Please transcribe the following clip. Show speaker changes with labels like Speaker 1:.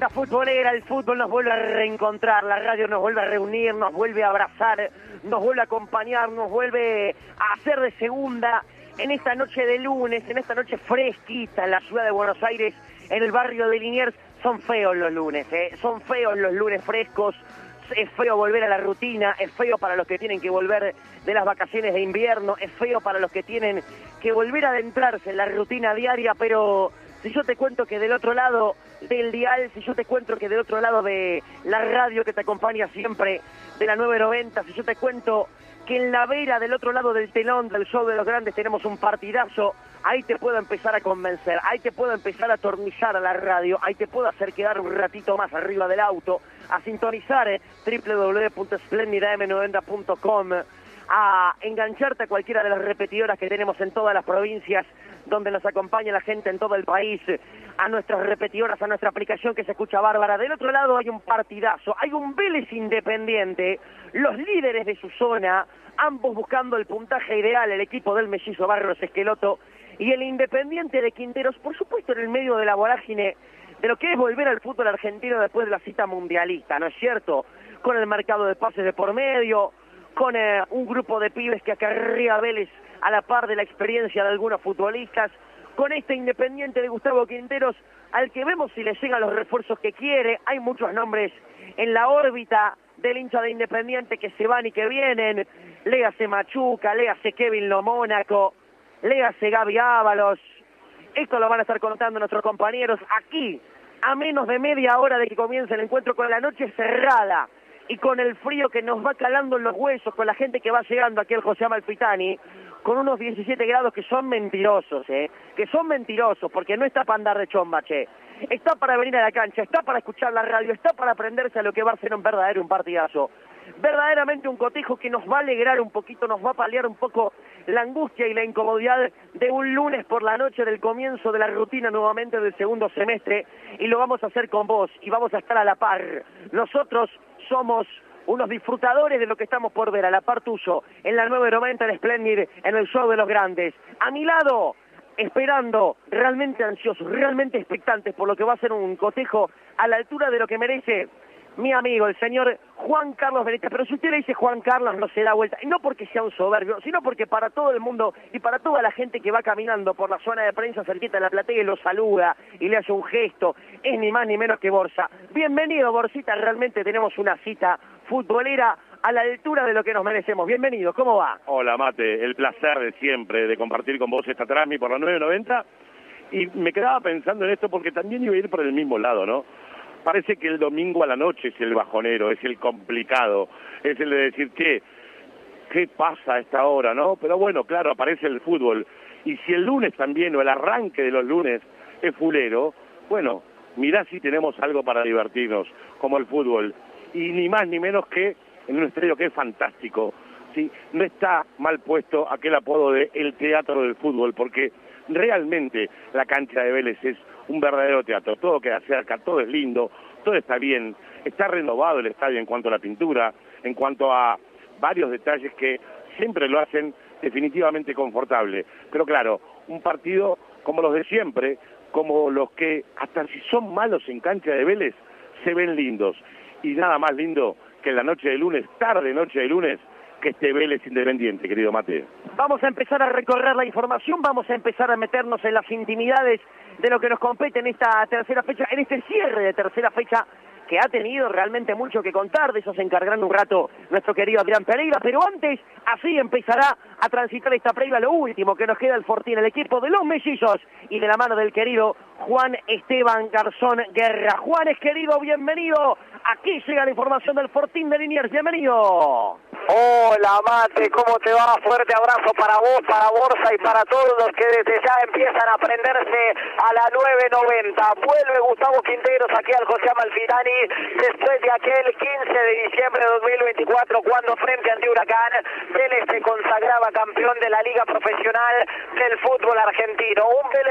Speaker 1: fiesta futbolera, el fútbol nos vuelve a reencontrar, la radio nos vuelve a reunir, nos vuelve a abrazar, nos vuelve a acompañar, nos vuelve a hacer de segunda en esta noche de lunes, en esta noche fresquita en la ciudad de Buenos Aires, en el barrio de Liniers. Son feos los lunes, son feos los lunes frescos. Es feo volver a la rutina, es feo para los que tienen que volver de las vacaciones de invierno, es feo para los que tienen que volver a adentrarse en la rutina diaria, pero si yo te cuento que del otro lado del dial, si yo te cuento que del otro lado de la radio que te acompaña siempre, de la 990, si yo te cuento que en la vera, del otro lado del telón del show de los grandes, tenemos un partidazo, ahí te puedo empezar a convencer, ahí te puedo empezar a atornillar a la radio, ahí te puedo hacer quedar un ratito más arriba del auto, a sintonizar www.splendidam90.com, a engancharte a cualquiera de las repetidoras que tenemos en todas las provincias, donde nos acompaña la gente en todo el país, a nuestras repetidoras, a nuestra aplicación que se escucha bárbara. Del otro lado hay un partidazo, hay un Vélez Independiente, los líderes de su zona, ambos buscando el puntaje ideal, el equipo del mellizo Barros Esqueloto y el Independiente de Quinteros, por supuesto en el medio de la vorágine de lo que es volver al fútbol argentino después de la cita mundialista, ¿no es cierto? Con el mercado de pases de por medio, con un grupo de pibes que acarrea a Vélez a la par de la experiencia de algunos futbolistas, con este Independiente de Gustavo Quinteros, al que vemos si le llegan los refuerzos que quiere. Hay muchos nombres en la órbita del hincha de Independiente que se van y que vienen, léase Machuca, léase Kevin Lo Mónaco, léase Gaby Ábalos. Esto lo van a estar contando nuestros compañeros aquí, a menos de media hora de que comience el encuentro, con la noche cerrada y con el frío que nos va calando en los huesos, con la gente que va llegando aquí al José Amalfitani, con unos 17 grados que son mentirosos, que son mentirosos, porque no está para andar de chomba, está para venir a la cancha, está para escuchar la radio, está para aprenderse a lo que va a ser un verdadero partidazo. Verdaderamente un cotejo que nos va a alegrar un poquito, nos va a paliar un poco la angustia y la incomodidad de un lunes por la noche del comienzo de la rutina nuevamente del segundo semestre, y lo vamos a hacer con vos y vamos a estar a la par. Nosotros somos unos disfrutadores de lo que estamos por ver, a la par tuyo, en la 990 en Splendid, en el show de los grandes. A mi lado, esperando, realmente ansiosos, realmente expectantes por lo que va a ser un cotejo a la altura de lo que merece mi amigo, el señor Juan Carlos Benítez. Pero si usted le dice Juan Carlos, no se da vuelta, y no porque sea un soberbio, sino porque para todo el mundo y para toda la gente que va caminando por la zona de prensa cerquita de la platea y lo saluda y le hace un gesto, es ni más ni menos que Borsa. Bienvenido, Borsita, realmente tenemos una cita futbolera a la altura de lo que nos merecemos. Bienvenido, ¿cómo va?
Speaker 2: Hola, Mate, el placer de siempre de compartir con vos esta Transmi por la 990, y me quedaba pensando en esto porque también iba a ir por el mismo lado, ¿no? Parece que el domingo a la noche es el bajonero, es el complicado, es el de decir, ¿qué pasa a esta hora, no? Pero bueno, claro, aparece el fútbol, y si el lunes también, o el arranque de los lunes, es fulero, bueno, mirá si tenemos algo para divertirnos, como el fútbol, y ni más ni menos que en un estadio que es fantástico, ¿sí? No está mal puesto aquel apodo de el teatro del fútbol, porque realmente la cancha de Vélez es un verdadero teatro, todo queda cerca, todo es lindo, todo está bien, está renovado el estadio en cuanto a la pintura, en cuanto a varios detalles que siempre lo hacen definitivamente confortable. Pero claro, un partido como los de siempre, como los que hasta si son malos en cancha de Vélez, se ven lindos. Y nada más lindo que la noche de lunes, tarde noche de lunes, que este Vélez Independiente, querido Mate.
Speaker 1: Vamos a empezar a recorrer la información, vamos a empezar a meternos en las intimidades de lo que nos compete en esta tercera fecha, en este cierre de tercera fecha, que ha tenido realmente mucho que contar. De eso se encargará un rato nuestro querido Adrián Pereira, pero antes, así empezará a transitar esta previa, lo último que nos queda el Fortín, el equipo de los mellizos, y de la mano del querido Juan Esteban Garzón Guerra. Juanes, querido, bienvenido. Aquí llega la información del Fortín de Liniers, bienvenido.
Speaker 3: Hola, Mate, ¿cómo te va? Fuerte abrazo para vos, para Borsa y para todos los que desde ya empiezan a prenderse a la 990. Vuelve Gustavo Quinteros aquí al José Amalfitani después de aquel 15 de diciembre de 2024, cuando frente ante Huracán, Vélez se consagraba campeón de la Liga Profesional del Fútbol Argentino. Un Vélez